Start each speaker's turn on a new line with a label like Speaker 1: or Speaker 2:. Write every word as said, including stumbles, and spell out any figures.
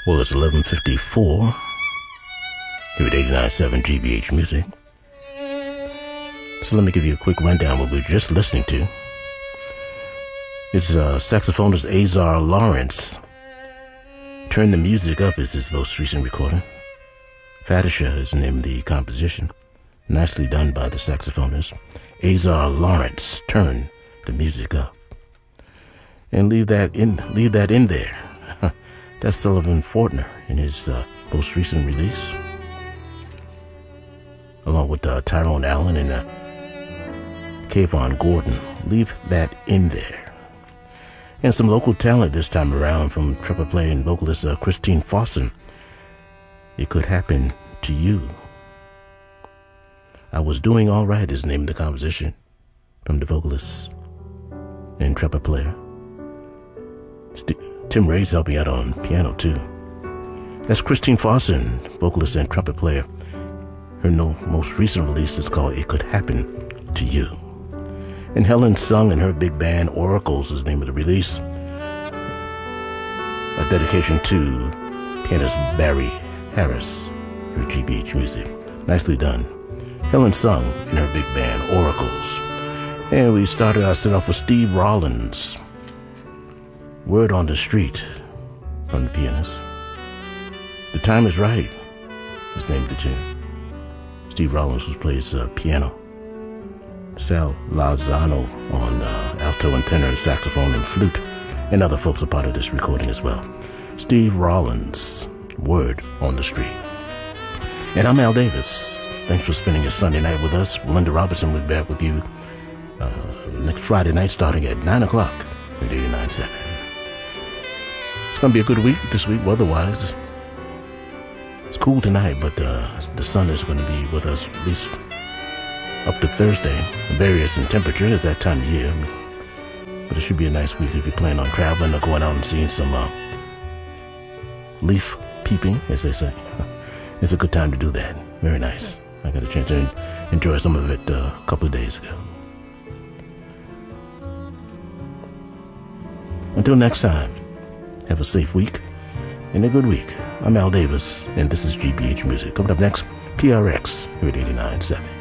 Speaker 1: Well, it's eleven fifty-four here at eighty-nine point seven G B H Music. So let me give you a quick rundown of what we were just listening to. This is uh, saxophonist Azar Lawrence. Turn the Music Up is his most recent recording. Fatisha is the name of the composition. Nicely done by the saxophonist Azar Lawrence. Turn the Music Up. And leave that in, leave that in there. That's Sullivan Fortner in his uh, most recent release, along with uh, Tyrone Allen and uh, Kayvon Gordon. Leave that in there. And some local talent this time around from trumpet player and vocalist uh, Christine Fossen. It Could Happen to You. I Was Doing All Right is the name of the composition from the vocalist and trumpet player. St- Tim Ray's helping out on piano too. That's Christine Fossen, vocalist and trumpet player. Her no, most recent release is called It Could Happen to You. And Helen Sung and her big band Oracles is the name of the release. A dedication to pianist Barry Harris for G B H Music. Nicely done. Helen Sung and her big band Oracles. And we started our set off with Steve Rollins. Word on the Street from the pianist. The Time Is Right is the name of the tune. Steve Rollins who plays uh, piano. Sal Lozano on uh, alto and tenor and saxophone and flute. And other folks are part of this recording as well. Steve Rollins, Word on the Street. And I'm Al Davis. Thanks for spending your Sunday night with us. Linda Robertson will be back with you uh, next Friday night starting at nine o'clock at eighty-nine point seven. It's going to be a good week this week weather-wise. It's cool tonight, but uh, the sun is going to be with us at least up to Thursday. Various in temperature at that time of year. But it should be a nice week if you plan on traveling or going out and seeing some uh, leaf peeping, as they say. It's a good time to do that. Very nice. I got a chance to enjoy some of it uh, a couple of days ago. Until next time, have a safe week and a good week. I'm Al Davis, and this is G B H Music. Coming up next, P R X here at eighty-nine point seven.